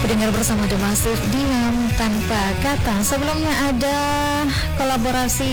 Dengar bersama The Massive, Diam Tanpa Kata. Sebelumnya ada kolaborasi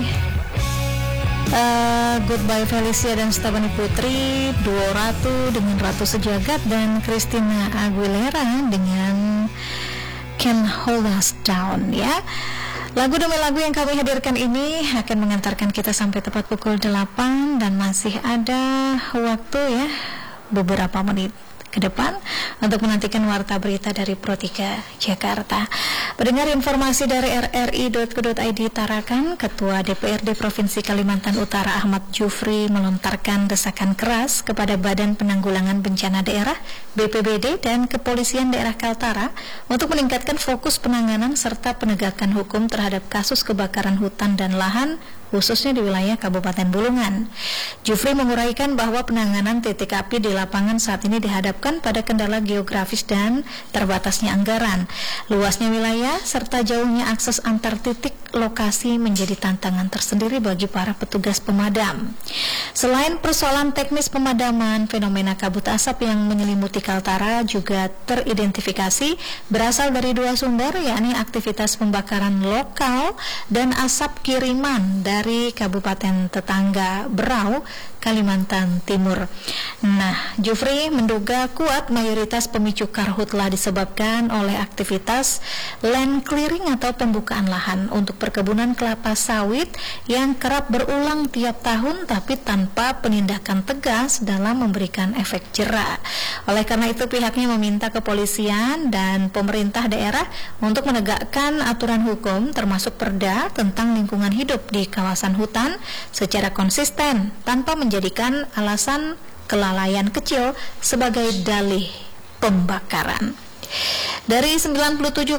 Goodbye Felicia dan Stephanie Putri, duo Ratu dengan Ratu Sejagat, dan Christina Aguilera dengan Can't Hold Us Down, ya. Lagu demi lagu yang kami hadirkan ini akan mengantarkan kita sampai tepat pukul 8 dan masih ada waktu, ya, beberapa menit ke depan untuk menantikan warta berita dari Pro 3 Jakarta. Pendengar, informasi dari rri.co.id Tarakan, Ketua DPRD Provinsi Kalimantan Utara Ahmad Jufri melontarkan desakan keras kepada Badan Penanggulangan Bencana Daerah BPBD dan Kepolisian Daerah Kaltara untuk meningkatkan fokus penanganan serta penegakan hukum terhadap kasus kebakaran hutan dan lahan, khususnya di wilayah Kabupaten Bulungan. Jufri menguraikan bahwa penanganan titik api di lapangan saat ini dihadapkan pada kendala geografis dan terbatasnya anggaran. Luasnya wilayah serta jauhnya akses antar titik lokasi menjadi tantangan tersendiri bagi para petugas pemadam. Selain persoalan teknis pemadaman, fenomena kabut asap yang menyelimuti Kaltara juga teridentifikasi berasal dari dua sumber, yakni aktivitas pembakaran lokal dan asap kiriman dari kabupaten tetangga Berau, Kalimantan Timur. Nah, Jufri menduga kuat mayoritas pemicu karhutlah disebabkan oleh aktivitas land clearing atau pembukaan lahan untuk perkebunan kelapa sawit yang kerap berulang tiap tahun tapi tanpa penindakan tegas dalam memberikan efek jera. Oleh karena itu, pihaknya meminta kepolisian dan pemerintah daerah untuk menegakkan aturan hukum termasuk Perda tentang lingkungan hidup di kawasan hutan secara konsisten tanpa menjadikan alasan kelalaian kecil sebagai dalih pembakaran. Dari 97,9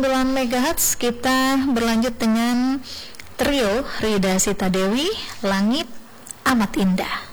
MHz kita berlanjut dengan trio Rida Sita Dewi, Langit Amat Indah.